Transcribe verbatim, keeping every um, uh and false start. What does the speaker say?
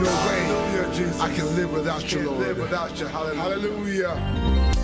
no way Hallelujah, Jesus. I can live without you, Can't Lord. live without you. Hallelujah. Hallelujah.